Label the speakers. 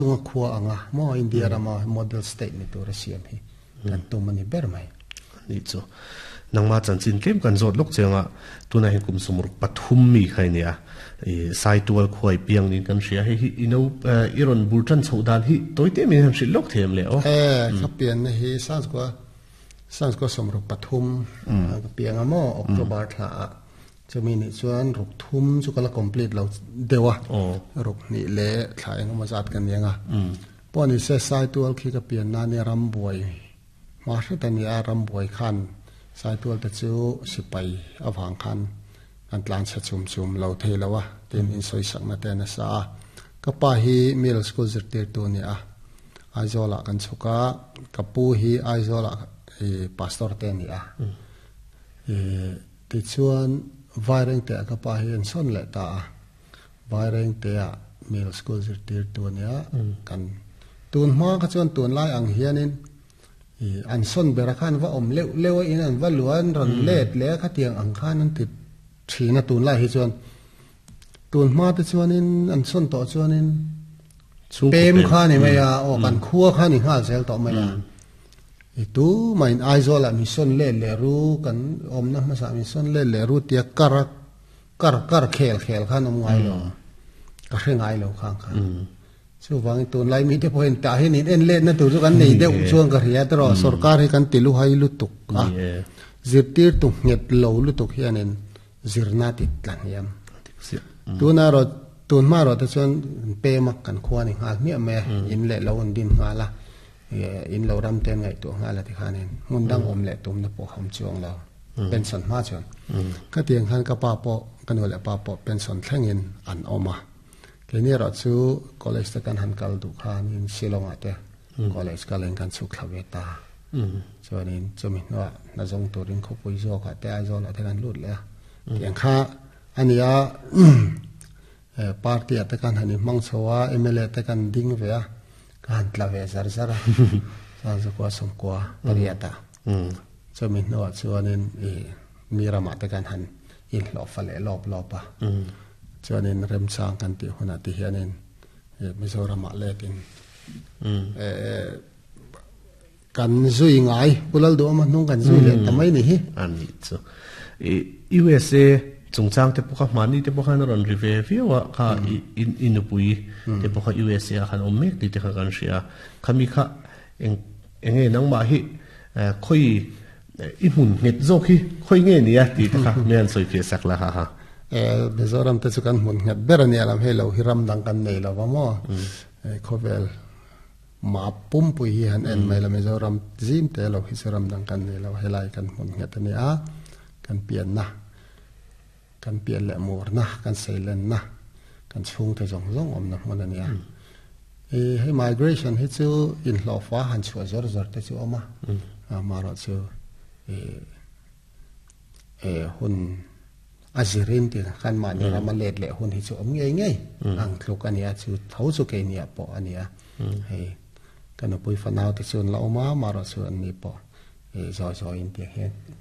Speaker 1: ตัวขวางมออินเดียรามาโมเดลสเตทในตัวรัสเซียมีกันตัวมันนี่เบอร์ไหม
Speaker 2: นี่จ้ะนังมาจันจินเก็บกันจดลูกเจ้าตัวนั้นกุมสมุรปฐุมมีใครเนี่ยสายตัวคอยเปียงนี่กันเสียให้อินเอาอิรันบูตันสุดานที่ตัวเต็มมีทั้งสิลูกเทียมเลย
Speaker 1: เขาเปลี่ยนให้สังกัดสมุรปฐุมเปียงมอออกตัวบาร์ทาจะมีในส่วนรุกทุ่มสุกละ complete เราเดียวรุกนี่เละขายงมาจัดกันยังพอนี่เสียสายตัวขี้ก็เปลี่ยนนานี่รำบวยมาสุดแต่นี่รำบวยขันสายตัวแต่จู่สิไปอวังขันอันหลังชัดชุมเราเทแล้ววะเต็มอินโซยสักมาแต่น่ะซาก็ป้าฮีมิลสกูลเตอร์ตัวนี่ไอโซล่ากันสุกะกับปูฮีไอโซล่าพาสตอร์เตนี่ติดส่วนวายเร่งเตะก็ป้าฮีอันส่วนเละตาวายเร่งเตะมิลสกูลเตอร์ตัวนี่กันตูนมาก็ส่วนตูนไล่อังเฮียนินอันส่วนเบรักันว่าเลี้ยวอินอันว่าล้วนรันเล็ดเลี้ยขัดเตียงอังคารนั้นติดชีนตูนไล่ให้ส่วนตูนมาติดส่วนนี้อันส่วนต่อส่วนนี้เต็มข้านี่ไม่ยาออกกันขั้วข้านี่ห้าเซลต่อไม่ยาitu main aizola mi son leรู้กันอมนะมาสามีson leรู้เตียกะเขลข้านอมไงหรอกะเร่งไงหรอข้างสู้ฟังตัวไล่มีแต่พอเห็นตาเห็นเอ็นเล่นนั่นตัวทุกอันนี่เดี๋ยวช่วงกระเฮียตลอดสรการให้กันติลุให้ลุตุกจิตตีตุกเงียบเหลาลุตุกเฮียนินจิรนาติดหลังยามตัวน่ารอตัวมารอแต่ส่วนเปมักกันควานี่หาเมียแม่ยินเละเราอันดินหาละอินเรารำเต้นไงตัวหาละที่ข้านินมุนดังอมเละตุ่มนับปกหอมช่วงเราเป็นส่วนมาชวนก็เตียงขันกับป้าปอกันว่าแหละป้าปอเป็นส่วนแท่งเงินอันออกมาทีนี้เราสู้คอลเลจตะกันหันกัลดูขานินสิลงอ่ะเต้คอลเลจก็เล่นกันสุขลาเวตาส่วนนี้จะมีว่าน่าจงตัวริงเขาปุยโซกันแต่ไอโซเราที่กันลุดเลยอย่างข้าอันนี้ปาร์ตี้ตะกันหันมังสวะเอเมเลตะกันดิ้งเวียกันลาเวซาร์ซาร์สานสุขวาสมกว่าปริยัตาจะมีว่าส่วนนี้มีรามาตะกันหันอินหลอบฟัลเลลอบปะจวนนี้เริ่มสร้างกันที่หัวหน้าที่เฮียนินมิโซรามาเล่ตินกันซุยง่ายบุลัลดูมันนุ่งกันซุยเลยทำไมนี่
Speaker 2: อันนี้จ้ะUSA จงจ้างแต่พวกมันนี่แต่พวกนั้นรันรีเวฟว่าข้าอินปุยแต่พวก USA ขันอมเมกดิแต่ข้ากันเสียข้ามีข้าเองนังมาฮิค่อยอินหุ่นเน็ตโจกี้ค่อยเงี้ยนี่ที่ข้าไม่อันสวยเพียสักละฮะ
Speaker 1: เบซอรัมเตสุกันหุ่นเงียบเบรนี่ลำให้เราฮิรัมดังกันในเราว่ามั่วเขาเวลมาปุ่มปุยหันเอ็นไม่ละเบซอรัมจิมแต่เราฮิสรัมดังกันในเราให้ไล่กันหุ่นเงียบตัวนี้กันเปลี่ยนนะกันเปลี่ยนแหละมัวนะกันเซเลนนะกันชุ่งแต่จงอมนะมันเนี่ยให้ migration ให้ชื่ออินหลอฟ้าหันชัวจอร์แต่ชื่อออกมาเราชื่อหุ่นอาศิรินติขันมาเนี่ยเรามาเล็ดเละหุ่นที่จะอมง่ายอังลูกอันนี้ชื่อเท้าสุกเนียปออันนี้ให้กันปุยฟันเอาที่ส่วนเรามาเราส่วนนี้ปอจอยอินเดียเห็น